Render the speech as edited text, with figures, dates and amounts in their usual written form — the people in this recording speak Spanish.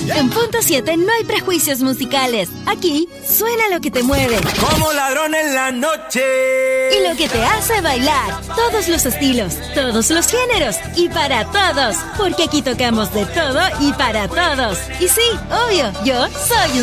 En Punto 7 no hay prejuicios musicales. Aquí suena lo que te mueve. Como ladrón en la noche. Y lo que te hace bailar. Todos los estilos, todos los géneros y para todos. Porque aquí tocamos de todo y para todos. Y sí, obvio, yo soy un